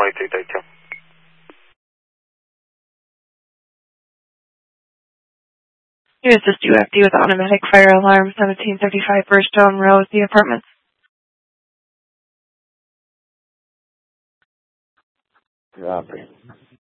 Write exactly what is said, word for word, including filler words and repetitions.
twenty-three thirty-two. You assist U F D with automatic fire alarm, seventeen thirty-five Birchstone Road, the apartments. Copy.